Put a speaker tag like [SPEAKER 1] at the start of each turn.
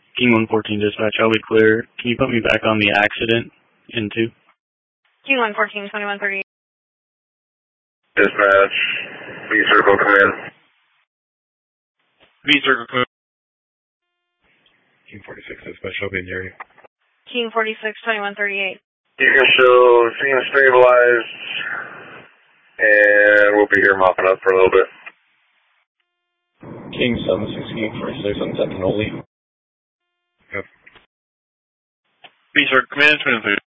[SPEAKER 1] King 114 dispatch, I'll be clear. Can you put me back on the accident in 2?
[SPEAKER 2] King 114, 2138.
[SPEAKER 3] Dispatch, V-Circle, come in.
[SPEAKER 1] V-Circle, come in.
[SPEAKER 4] King 46 dispatch, I'll be in the area.
[SPEAKER 2] King 46, 2138.
[SPEAKER 3] You can show scene stabilized, and we'll be here mopping up for a little bit.
[SPEAKER 4] King 76, King 46 on Sentinel.
[SPEAKER 1] V-Circle, come in, 23.